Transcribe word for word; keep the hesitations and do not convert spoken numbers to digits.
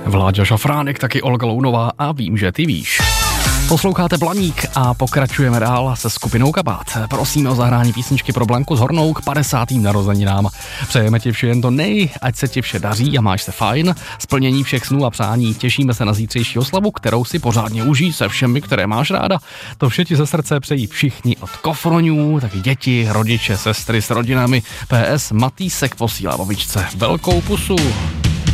Vláďa Šafránek, taky Olga Lounová a Vím, že ty víš. Posloucháte Blaník a pokračujeme dál se skupinou Kabát. Prosíme o zahrání písničky pro Blanku z Hornou k padesátým narozeninám. Přejeme ti vše jen to nej, ať se ti vše daří a máš se fajn. Splnění všech snů a přání. Těšíme se na zítřejší oslavu, kterou si pořádně užij se všemi, které máš ráda. To vše ti ze srdce přejí všichni od kofroňů, taky děti, rodiče, sestry s rodinami. P S Matýsek posílá babičce velkou pusu.